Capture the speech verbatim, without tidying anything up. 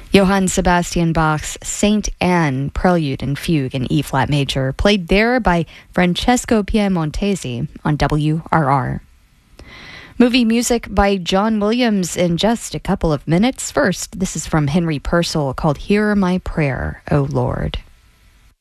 Johann Sebastian Bach's Saint Anne Prelude and Fugue in E-flat major, played there by Francesco Piemontesi on W R R. Movie music by John Williams in just a couple of minutes. First, this is from Henry Purcell called Hear My Prayer, O Lord.